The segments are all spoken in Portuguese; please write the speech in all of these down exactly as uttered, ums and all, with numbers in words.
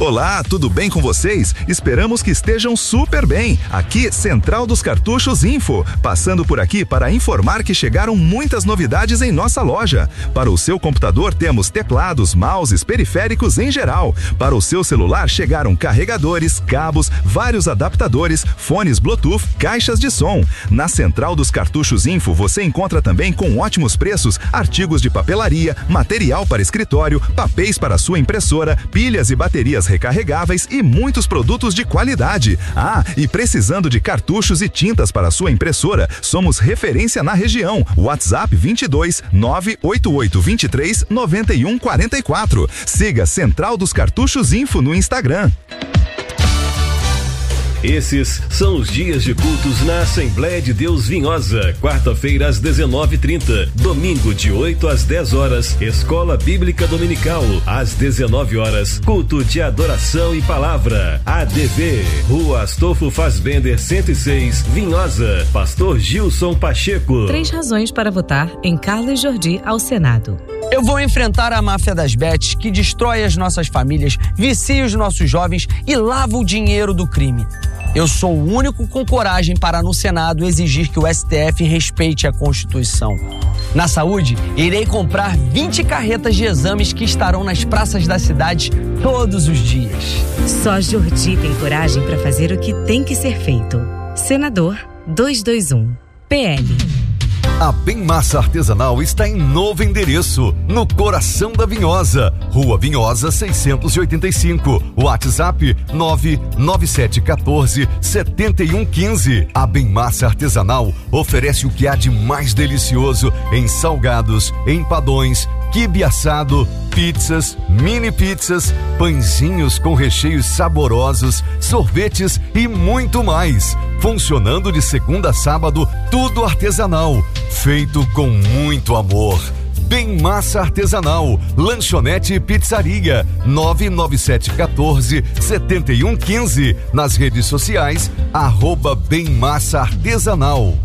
Olá, tudo bem com vocês? Esperamos que estejam super bem. Aqui, Central dos Cartuchos Info. Passando por aqui para informar que chegaram muitas novidades em nossa loja. Para o seu computador temos teclados, mouses, periféricos em geral. Para o seu celular chegaram carregadores, cabos, vários adaptadores, fones Bluetooth, caixas de som. Na Central dos Cartuchos Info você encontra também com ótimos preços artigos de papelaria, material para escritório, papéis para sua impressora, pilhas e baterias recarregáveis e muitos produtos de qualidade. Ah, e precisando de cartuchos e tintas para sua impressora, somos referência na região. WhatsApp vinte e dois, nove oito oito, vinte e três, noventa e um, quarenta e quatro. Siga Central dos Cartuchos Info no Instagram. Esses são os dias de cultos na Assembleia de Deus Vinhosa. Quarta-feira às dezenove e trinta, domingo de oito às dez horas, Escola Bíblica Dominical. Às dezenove horas, culto de adoração e palavra. A D V, Rua Astolfo Fassbender cento e seis, Vinhosa. Pastor Gilson Pacheco. Três razões para votar em Carlos Jordi ao Senado. Eu vou enfrentar a máfia das bets que destrói as nossas famílias, vicia os nossos jovens e lava o dinheiro do crime. Eu sou o único com coragem para no Senado exigir que o S T F respeite a Constituição. Na saúde, irei comprar vinte carretas de exames que estarão nas praças da cidade todos os dias. Só Jordi tem coragem para fazer o que tem que ser feito. Senador duzentos e vinte e um, P L. A Bem Massa Artesanal está em novo endereço, no coração da Vinhosa, Rua Vinhosa seiscentos e oitenta e cinco, WhatsApp nove nove sete um quatro, sete um um cinco. A Bem Massa Artesanal oferece o que há de mais delicioso em salgados, empadões, quibe assado, pizzas, mini pizzas, pãezinhos com recheios saborosos, sorvetes e muito mais. Funcionando de segunda a sábado, tudo artesanal, feito com muito amor. Bem Massa Artesanal, lanchonete e pizzaria, nove nove sete um quatro, sete um um cinco. Nas redes sociais, arroba Bem Massa Artesanal.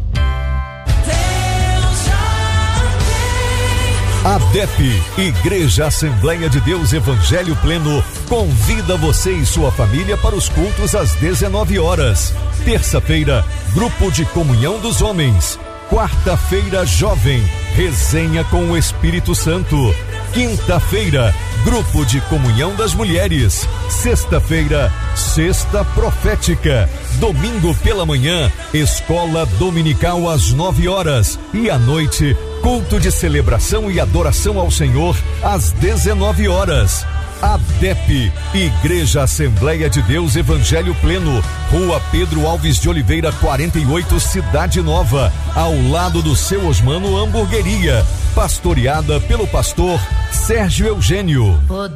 A D E P, Igreja Assembleia de Deus Evangelho Pleno, convida você e sua família para os cultos às dezenove horas. Terça-feira, Grupo de Comunhão dos Homens. Quarta-feira, Jovem, Resenha com o Espírito Santo. Quinta-feira, Grupo de Comunhão das Mulheres. Sexta-feira, Sexta Profética. Domingo pela manhã, Escola Dominical às nove horas. E à noite, culto de celebração e adoração ao Senhor às dezenove horas. A D E P, Igreja Assembleia de Deus Evangelho Pleno, Rua Pedro Alves de Oliveira quarenta e oito, Cidade Nova, ao lado do Seu Osmano Hamburgueria, pastoreada pelo pastor Sérgio Eugênio. Poder